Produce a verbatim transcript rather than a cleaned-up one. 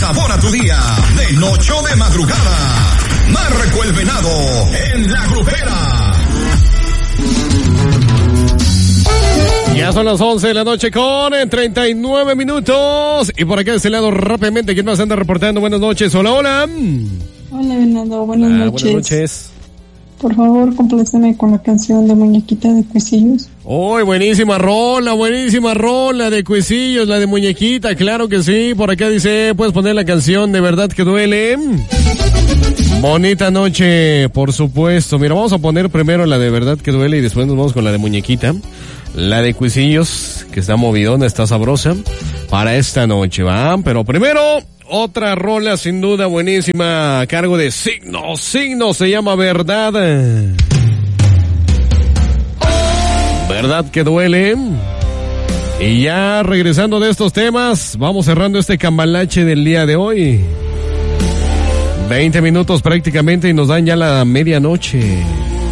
sabor a tu día, de noche o de madrugada. Marco el Venado en La Grupera. Ya son las once de la noche con treinta y nueve minutos. Y por acá de este lado rápidamente, ¿quién más anda reportando? Buenas noches, hola, hola. Hola, Venado, buenas ah, noches. Buenas noches. Por favor, compláceme con la canción de Muñequita de Cuisillos. ¡Uy, buenísima rola, buenísima rola de Cuisillos, la de Muñequita! Claro que sí, por acá dice, ¿puedes poner la canción De Verdad Que Duele? Bonita noche, por supuesto. Mira, vamos a poner primero la De Verdad Que Duele y después nos vamos con la de Muñequita. La de Cuisillos, que está movidona, está sabrosa, para esta noche, ¿va? Pero primero, otra rola sin duda buenísima, a cargo de Signo. Signo se llama Verdad. Verdad que duele. Y ya regresando de estos temas, vamos cerrando este cambalache del día de hoy. veinte minutos prácticamente y nos dan ya la medianoche.